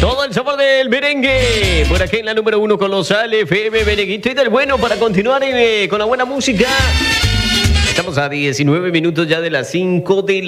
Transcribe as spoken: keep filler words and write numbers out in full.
Todo el sabor del merengue. Por aquí en la número uno Colosal F M Merenguito y del bueno para continuar eh, con la buena música. Estamos a diecinueve minutos ya de las cinco de la